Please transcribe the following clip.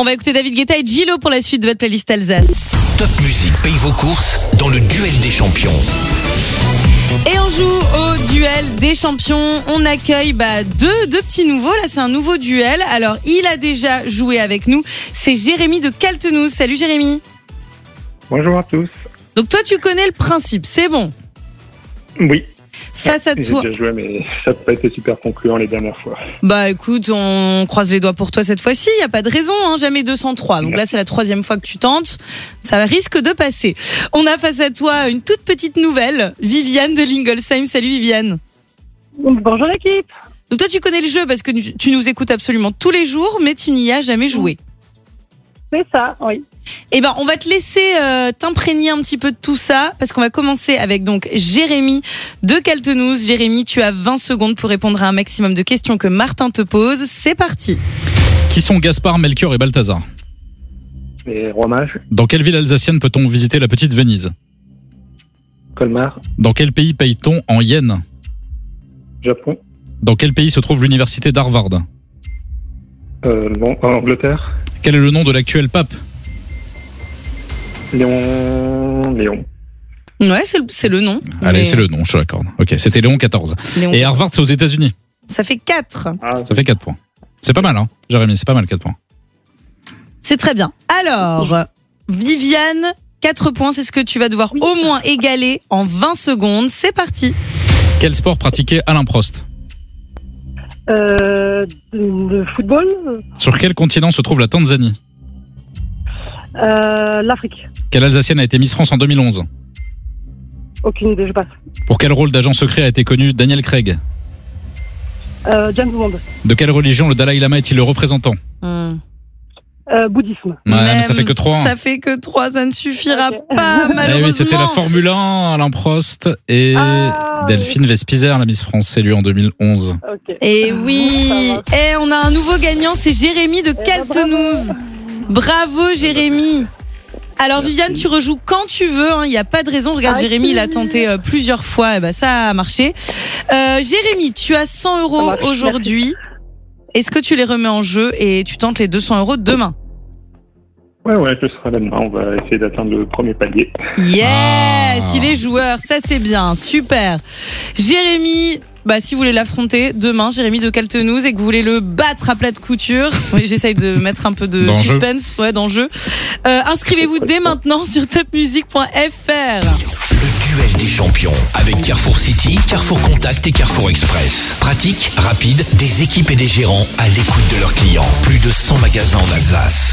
On va écouter David Guetta et Gillo pour la suite de votre playlist Alsace. Top Music paye vos courses dans le duel des champions. Et on joue au duel des champions. On accueille deux petits nouveaux. Là, c'est un nouveau duel. Alors, il a déjà joué avec nous. C'est Jérémy de Caltenouz. Salut Jérémy. Bonjour à tous. Donc toi, tu connais le principe, c'est bon. Oui. Face à toi. J'ai déjà joué, mais ça n'a pas été super concluant les dernières fois. Bah écoute, on croise les doigts pour toi cette fois-ci. Il n'y a pas de raison, jamais 203. Donc là, c'est la 3e fois que tu tentes. Ça risque de passer. On a face à toi une toute petite nouvelle, Viviane de Lingolsheim. Salut Viviane. Bonjour l'équipe. Donc toi, tu connais le jeu parce que tu nous écoutes absolument tous les jours, mais tu n'y as jamais joué. C'est ça, oui. Eh ben, on va te laisser t'imprégner un petit peu de tout ça, parce qu'on va commencer avec donc Jérémy de Caltenouz. Jérémy, tu as 20 secondes pour répondre à un maximum de questions que Martin te pose. C'est parti. Qui sont Gaspard, Melchior et Balthazar? Les rois mages, Dans quelle ville alsacienne peut-on visiter la petite Venise? Colmar, Dans quel pays paye-t-on en yens? Japon, Dans quel pays se trouve l'université d'Harvard? Angleterre, Quel est le nom de l'actuel pape? Léon. Ouais, c'est le nom. Allez, Mais c'est le nom, je te l'accorde. Ok, c'était Léon XIV. Léon. Et Harvard, c'est aux États-Unis. Ça fait 4. Ça fait 4 points. C'est pas mal, hein, Jérémy, c'est pas mal 4 points. C'est très bien. Alors, Viviane, 4 points, c'est ce que tu vas devoir au moins égaler en 20 secondes. C'est parti. Quel sport pratiquait Alain Prost? Le football, Sur quel continent se trouve la Tanzanie? l'Afrique. Quelle Alsacienne a été Miss France en 2011? Aucune idée, je passe. Pour quel rôle d'agent secret a été connu Daniel Craig? James Bond. De quelle religion le Dalai Lama est-il le représentant? Bouddhisme. Ouais, mais ça fait que 3. Ça fait que 3, ça ne suffira Ok. pas, Eh malheureusement. oui, c'était la Formule 1, Alain Prost et Ah, Delphine Vespizer, la Miss France, élue en 2011. Ok. Et oui, Ça et on a un nouveau gagnant, c'est Jérémy de Caltenouz. Bravo Jérémy. Alors Viviane, tu rejoues quand tu veux, il n'y a pas de raison. Regarde, Jérémy, il a tenté plusieurs fois, et ça a marché. Jérémy, tu as 100 Ça € marche, aujourd'hui. Est-ce que tu les remets en jeu et tu tentes les 200 € demain? Ouais, je serai là demain. On va essayer d'atteindre le premier palier. Yes, il est joueur, ça c'est bien, super. Jérémy, si vous voulez l'affronter demain, Jérémy de Caltenouz, et que vous voulez le battre à plat de couture, oui, j'essaye de mettre un peu de suspense dans le jeu. Inscrivez-vous dès maintenant sur topmusic.fr. Le duel des champions avec Carrefour City, Carrefour Contact et Carrefour Express. Pratique, rapide, des équipes et des gérants à l'écoute de leurs clients. Plus de 100 magasins en Alsace.